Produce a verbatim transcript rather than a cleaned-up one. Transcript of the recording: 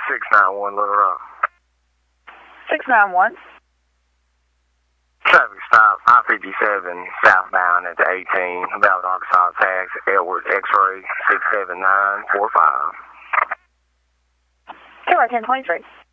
six nine one Little Rock. six nine one. Traffic stop, I fifty-seven, southbound at the eighteen, Ballard, Arkansas, tax, Edwards, X-ray, six seven nine four five. Two ten twenty-three.